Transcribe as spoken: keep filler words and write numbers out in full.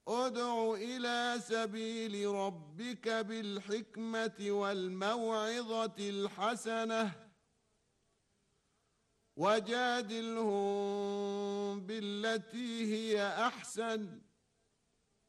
ادع إلى سبيل ربك بالحكمة والموعظة الحسنة وجادلهم بالتي هي أحسن